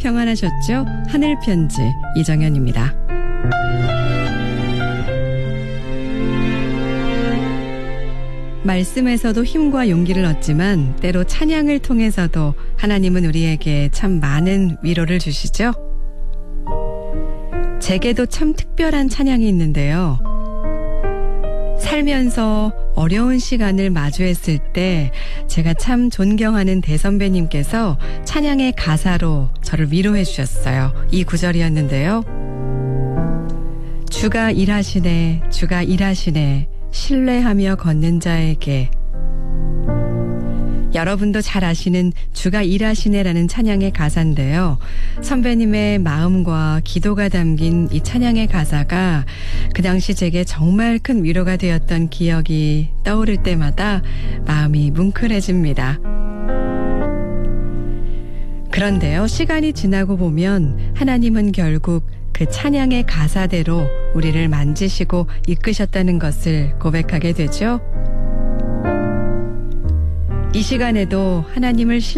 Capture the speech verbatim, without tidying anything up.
평안하셨죠? 하늘편지 이정현입니다. 말씀에서도 힘과 용기를 얻지만 때로 찬양을 통해서도 하나님은 우리에게 참 많은 위로를 주시죠. 제게도 참 특별한 찬양이 있는데요. 살면서 어려운 시간을 마주했을 때 제가 참 존경하는 대선배님께서 찬양의 가사로 저를 위로해 주셨어요. 이 구절이었는데요. 주가 일하시네, 주가 일하시네, 신뢰하며 걷는 자에게. 여러분도 잘 아시는 주가 일하시네라는 찬양의 가사인데요. 선배님의 마음과 기도가 담긴 이 찬양의 가사가 그 당시 제게 정말 큰 위로가 되었던 기억이 떠오를 때마다 마음이 뭉클해집니다. 그런데요, 시간이 지나고 보면 하나님은 결국 그 찬양의 가사대로 우리를 만지시고 이끄셨다는 것을 고백하게 되죠. 이 시간에도 하나님을